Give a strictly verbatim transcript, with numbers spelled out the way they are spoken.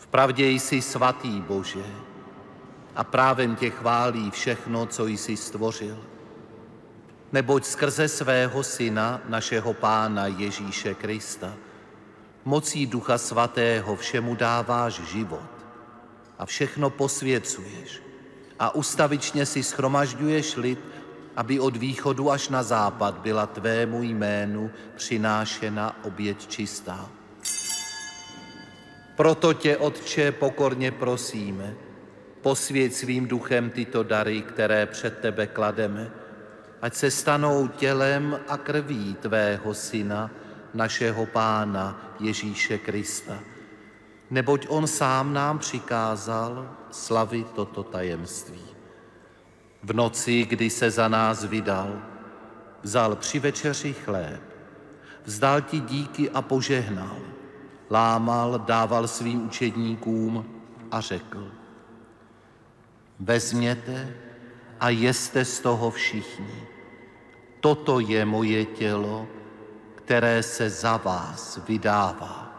Vpravdě jsi svatý, Bože, a právem tě chválí všechno, co jsi stvořil. Neboť skrze svého Syna, našeho Pána Ježíše Krista, mocí Ducha Svatého všemu dáváš život a všechno posvěcuješ a ustavičně si shromažďuješ lid, aby od východu až na západ byla tvému jménu přinášena oběť čistá. Proto tě, Otče, pokorně prosíme, posvěť svým duchem tyto dary, které před tebe klademe, ať se stanou tělem a krví tvého Syna, našeho Pána Ježíše Krista. Neboť on sám nám přikázal slavit toto tajemství. V noci, kdy se za nás vydal, vzal při večeři chléb, vzdal ti díky a požehnal, lámal, dával svým učedníkům a řekl: Vezměte a jeste z toho všichni. Toto je moje tělo, které se za vás vydává.